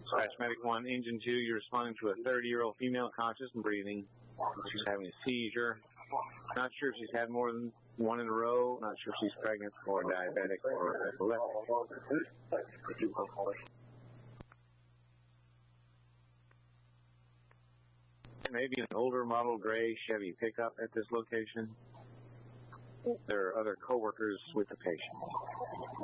Dispatch Medic 1, Engine 2, you're responding to a 30-year-old female conscious and breathing. She's having a seizure. Not sure if she's had more than one in a row. Not sure if she's pregnant or diabetic or epileptic. Maybe an older model gray Chevy pickup at this location. There are other co-workers with the patient.